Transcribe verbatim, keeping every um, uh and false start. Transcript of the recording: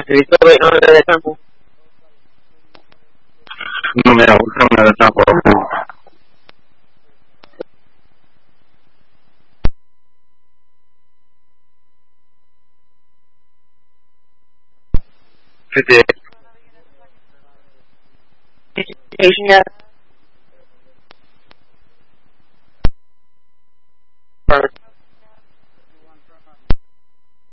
Cristo no le de campo. No me gusta, me da tampoco. Fíjate. Asian